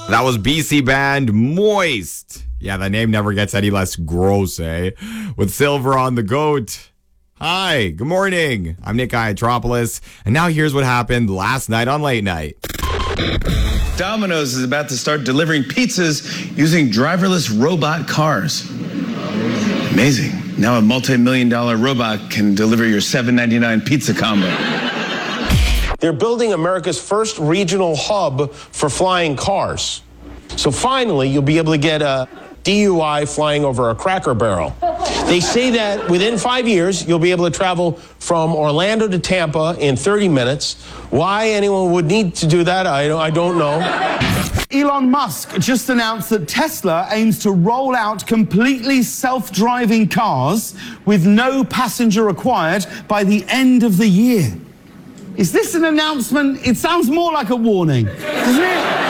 That was BC band Moist. Yeah, that name never gets any less gross, eh? With Silver on the Goat. Hi, good morning. I'm Nick Iatropolis, and now here's what happened last night on Late Night. Domino's is about to start delivering pizzas using driverless robot cars. Amazing. Now a multi-million-dollar robot can deliver your $7.99 pizza combo. They're building America's first regional hub for flying cars. So finally, you'll be able to get a DUI flying over a Cracker Barrel. They say that within 5 years, you'll be able to travel from Orlando to Tampa in 30 minutes. Why anyone would need to do that, I don't know. Elon Musk just announced that Tesla aims to roll out completely self-driving cars with no passenger required by the end of the year. Is this an announcement? It sounds more like a warning, doesn't it?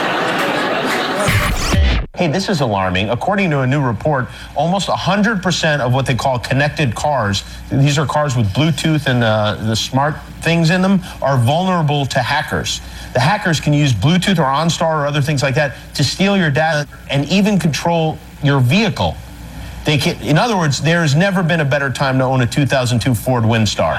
Hey, this is alarming. According to a new report, almost 100% of what they call connected cars, these are cars with Bluetooth and the smart things in them, are vulnerable to hackers. The hackers can use Bluetooth or OnStar or other things like that to steal your data and even control your vehicle. They can, in other words, there's never been a better time to own a 2002 Ford Windstar.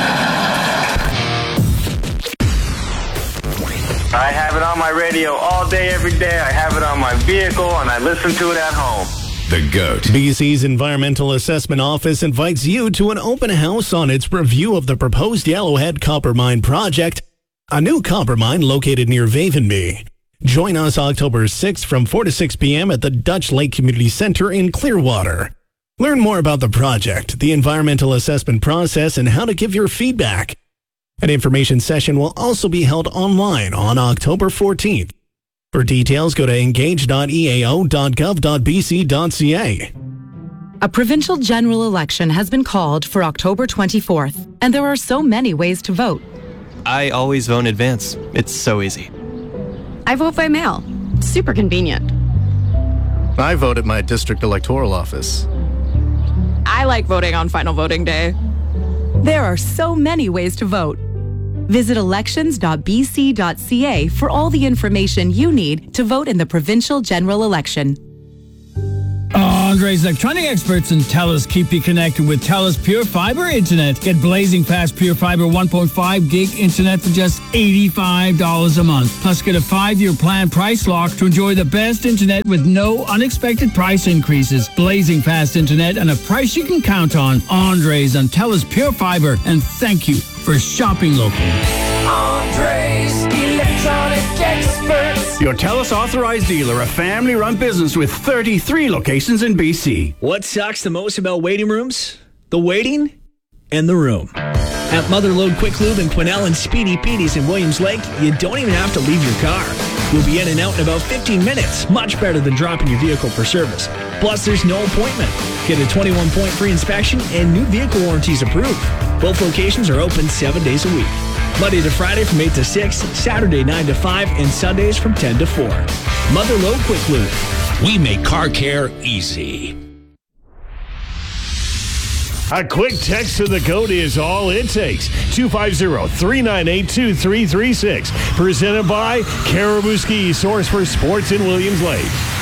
I have it on my radio all day, every day. I have it on my vehicle, and I listen to it at home. The GOAT. BC's Environmental Assessment Office invites you to an open house on its review of the proposed Yellowhead Copper Mine project, a new copper mine located near Vavenby. Join us October 6th from 4 to 6 p.m. at the Dutch Lake Community Center in Clearwater. Learn more about the project, the environmental assessment process, and how to give your feedback. An information session will also be held online on October 14th. For details, go to engage.eao.gov.bc.ca. A provincial general election has been called for October 24th, and there are so many ways to vote. I always vote in advance. It's so easy. I vote by mail. Super convenient. I vote at my district electoral office. I like voting on final voting day. There are so many ways to vote. Visit elections.bc.ca for all the information you need to vote in the provincial general election. Andre's electronic experts and TELUS keep you connected with TELUS Pure Fiber Internet. Get blazing fast Pure Fiber 1.5 gig internet for just $85 a month. Plus, get a 5-year plan price lock to enjoy the best internet with no unexpected price increases. Blazing fast internet and a price you can count on. Andre's on TELUS Pure Fiber. And thank you for shopping local. Andre's Electronic Experts. Your TELUS authorized dealer, a family-run business with 33 locations in BC. What sucks the most about waiting rooms? The waiting and the room. At Motherlode Quick Lube in Quesnel and Speedy Petey's in Williams Lake, you don't even have to leave your car. You'll be in and out in about 15 minutes, much better than dropping your vehicle for service. Plus, there's no appointment. Get a 21-point free inspection and new vehicle warranties approved. Both locations are open 7 days a week. Monday to Friday from 8 to 6, Saturday 9 to 5, and Sundays from 10 to 4. Motherlode Quick Lube. We make car care easy. A quick text to the GOAT is all it takes. 250-398-2336. Presented by Caribou Ski, source for sports in Williams Lake.